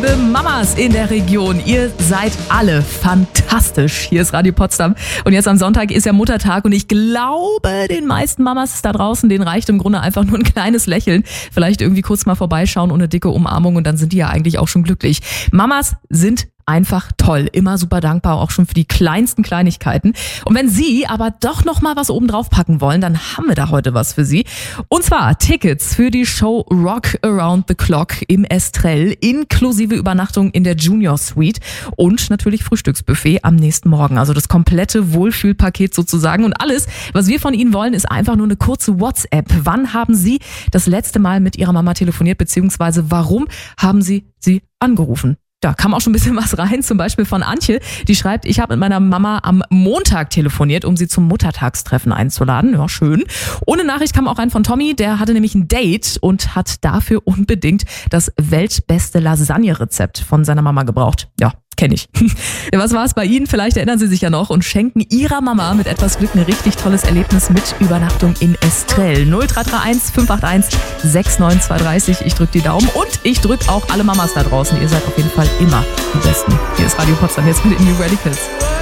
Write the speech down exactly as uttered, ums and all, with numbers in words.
liebe Mamas in der Region, ihr seid alle fantastisch. Hier ist Radio Potsdam und jetzt am Sonntag ist ja Muttertag und ich glaube, den meisten Mamas da draußen, denen reicht im Grunde einfach nur ein kleines Lächeln. Vielleicht irgendwie kurz mal vorbeischauen und eine dicke Umarmung und dann sind die ja eigentlich auch schon glücklich. Mamas sind einfach toll, immer super dankbar, auch schon für die kleinsten Kleinigkeiten. Und wenn Sie aber doch noch mal was oben drauf packen wollen, dann haben wir da heute was für Sie. Und zwar Tickets für die Show Rock Around the Clock im Estrell, inklusive Übernachtung in der Junior Suite und natürlich Frühstücksbuffet am nächsten Morgen. Also das komplette Wohlfühlpaket sozusagen. Und alles, was wir von Ihnen wollen, ist einfach nur eine kurze WhatsApp. Wann haben Sie das letzte Mal mit Ihrer Mama telefoniert, beziehungsweise warum haben Sie sie angerufen? Da kam auch schon ein bisschen was rein, zum Beispiel von Antje, die schreibt, ich habe mit meiner Mama am Montag telefoniert, um sie zum Muttertagstreffen einzuladen. Ja, schön. Ohne Nachricht kam auch ein von Tommy, der hatte nämlich ein Date und hat dafür unbedingt das weltbeste Lasagne-Rezept von seiner Mama gebraucht. Ja, kenne ich. Ja, was war es bei Ihnen? Vielleicht erinnern Sie sich ja noch und schenken Ihrer Mama mit etwas Glück ein richtig tolles Erlebnis mit Übernachtung in Estrell. null drei drei eins fünf acht eins sechs neun zwei drei. Ich drücke die Daumen und ich drücke auch alle Mamas da draußen. Ihr seid auf jeden Fall immer die Besten. Hier ist Radio Potsdam jetzt mit den New Radicals.